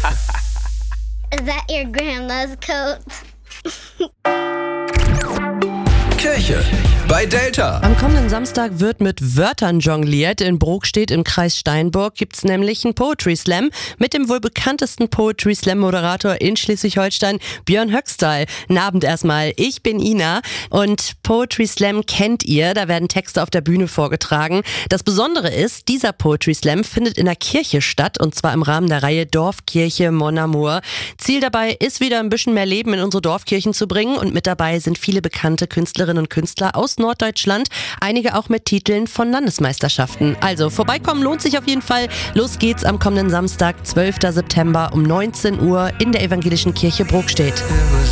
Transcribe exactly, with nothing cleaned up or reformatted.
Is that your grandma's coat? Kirche bei Delta. Am kommenden Samstag wird mit Wörtern jongliert. In Brokstedt im Kreis Steinburg gibt es nämlich einen Poetry Slam mit dem wohl bekanntesten Poetry Slam Moderator in Schleswig-Holstein, Björn Höxtal. Guten Abend erstmal, ich bin Ina und Poetry Slam kennt ihr, da werden Texte auf der Bühne vorgetragen. Das Besondere ist, dieser Poetry Slam findet in der Kirche statt und zwar im Rahmen der Reihe Dorfkirche Mon Amour. Ziel dabei ist wieder ein bisschen mehr Leben in unsere Dorfkirchen zu bringen und mit dabei sind viele bekannte Künstlerinnen und Künstler aus Norddeutschland, einige auch mit Titeln von Landesmeisterschaften. Also vorbeikommen lohnt sich auf jeden Fall. Los geht's am kommenden Samstag, zwölften September um neunzehn Uhr in der Evangelischen Kirche Brokstedt.